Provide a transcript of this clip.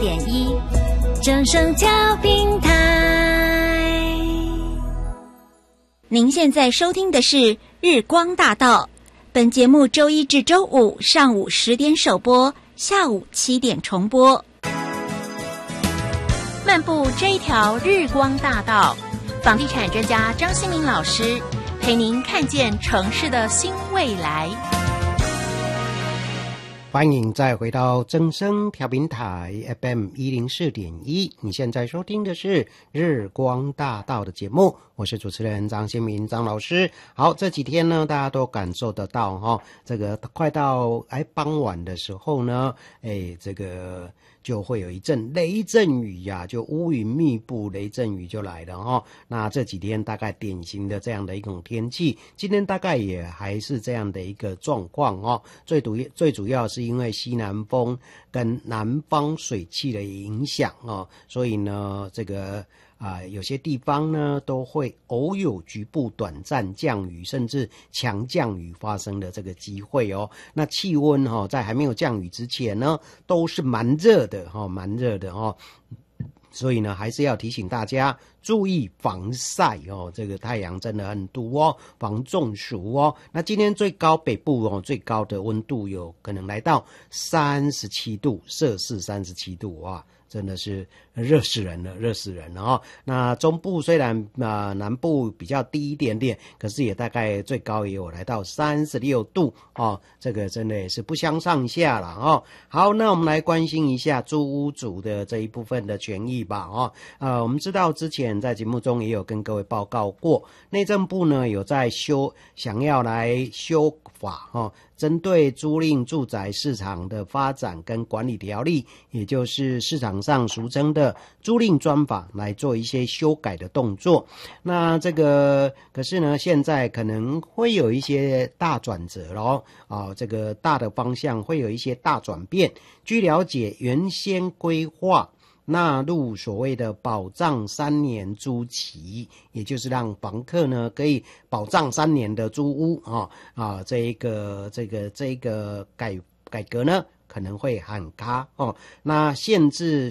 104.1正声调频台。您现在收听的是日光大道，本节目周一至周五上午10点首播，下午7点重播。漫步这一条日光大道，房地产专家张新民老师陪您看见城市的新未来。 欢迎再回到正声调频台 FM 104.1，你现在收听的是日光大道的节目，我是主持人张新民张老师。好，这几天呢，大家都感受得到这个快到傍晚的时候呢，这个就会有一阵雷阵雨呀，就乌云密布，雷阵雨就来了那这几天大概典型的这样的一种天气，今天大概也还是这样的一个状况最主要是因为西南风跟南方水汽的影响所以呢这个有些地方呢都会偶有局部短暂降雨甚至强降雨发生的这个机会那气温在还没有降雨之前呢都是蛮热的所以呢还是要提醒大家注意防晒这个太阳真的很毒防中暑那今天最高北部最高的温度有可能来到37度摄氏37度哇，真的是热死人了那中部虽然南部比较低一点点，可是也大概最高也有来到36度这个真的也是不相上下了好，那我们来关心一下租屋族的这一部分的权益吧我们知道之前在节目中也有跟各位报告过，内政部呢有在想要来修法针对租赁住宅市场的发展跟管理条例，也就是市场上俗称的租赁专法来做一些修改的动作。那这个可是呢现在可能会有一些大转折咯这个大的方向会有一些大转变。据了解，原先规划纳入所谓的保障3年租期，也就是让房客呢可以保障3年的租屋这个改革呢可能会喊卡那限制